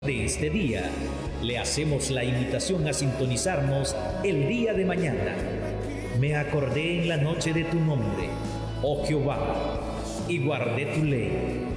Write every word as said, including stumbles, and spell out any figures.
de este día, le hacemos la invitación a sintonizarnos el día de mañana. Me acordé en la noche de tu nombre, oh Jehová, y guardé tu ley.